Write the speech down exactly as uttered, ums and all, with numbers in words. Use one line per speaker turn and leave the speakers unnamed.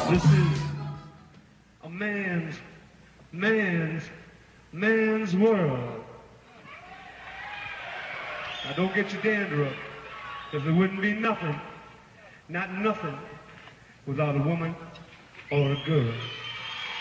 This is a man's, man's, man's world. Now don't get your dander up, because there wouldn't be nothing, not nothing, without a woman or a girl.